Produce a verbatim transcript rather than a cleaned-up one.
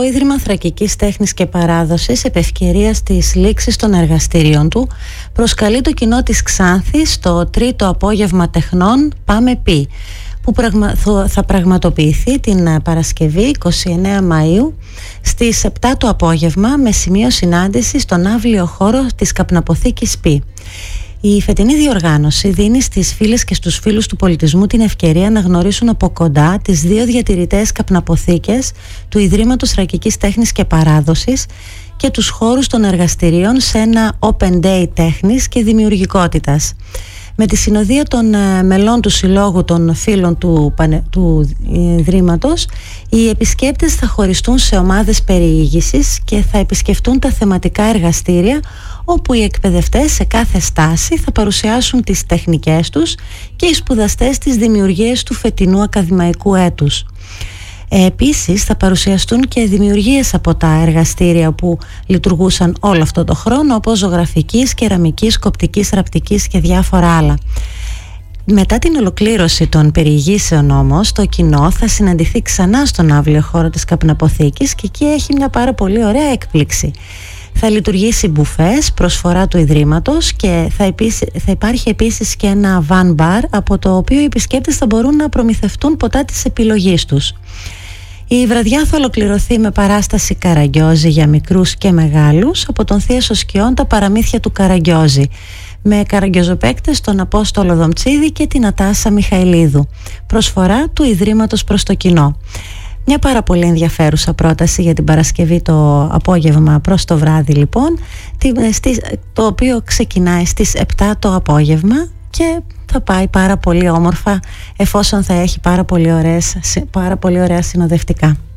Ίδρυμα Θρακικής Τέχνης και Παράδοσης, επ' ευκαιρίας της λήξης των εργαστηρίων του, προσκαλεί το κοινό της Ξάνθης στο τρίτο απόγευμα τεχνών Πάμε Πι, που θα πραγματοποιηθεί την Παρασκευή εικοστή ενάτη Μαΐου στις επτά το απόγευμα, με σημείο συνάντηση στον αύλιο χώρο της Καπναποθήκης Πι. Η φετινή διοργάνωση δίνει στις φίλες και στους φίλους του πολιτισμού την ευκαιρία να γνωρίσουν από κοντά τις δύο διατηρητές καπναποθήκες του Ιδρύματος Θρακικής Τέχνης και Παράδοσης και τους χώρους των εργαστηρίων σε ένα Open Day τέχνης και δημιουργικότητας. Με τη συνοδεία των μελών του Συλλόγου των Φίλων του, του Ιδρύματος, οι επισκέπτες θα χωριστούν σε ομάδες περιήγησης και θα επισκεφτούν τα θεματικά εργαστήρια, όπου οι εκπαιδευτές σε κάθε στάση θα παρουσιάσουν τις τεχνικές τους και οι σπουδαστές τις δημιουργίες του φετινού ακαδημαϊκού έτους. Επίσης θα παρουσιαστούν και δημιουργίες από τα εργαστήρια που λειτουργούσαν όλο αυτό το χρόνο, όπως ζωγραφικής, κεραμικής, κοπτικής, ραπτικής και διάφορα άλλα. Μετά την ολοκλήρωση των περιηγήσεων όμως, το κοινό θα συναντηθεί ξανά στον αύλιο χώρο της Καπναποθήκης και εκεί έχει μια πάρα πολύ ωραία έκπληξη. Θα λειτουργήσει μπουφές, προσφορά του Ιδρύματος, και θα, επίσης, θα υπάρχει επίσης και ένα van bar, από το οποίο οι επισκέπτες θα μπορούν να προμηθευτούν ποτά της επιλογής τους. Η βραδιά θα ολοκληρωθεί με παράσταση Καραγκιόζη για μικρούς και μεγάλους από τον Θεία Σοσκιών τα παραμύθια του Καραγκιόζη, με καραγκιόζοπαίκτες τον Απόστολο Δομτσίδη και την Ατάσα Μιχαηλίδου. Προσφορά του Ιδρύματος προς το κοινό. Μια πάρα πολύ ενδιαφέρουσα πρόταση για την Παρασκευή το απόγευμα προς το βράδυ, λοιπόν, το οποίο ξεκινάει στις επτά το απόγευμα και θα πάει πάρα πολύ όμορφα, εφόσον θα έχει πάρα πολύ, ωραίες, πάρα πολύ ωραία συνοδευτικά.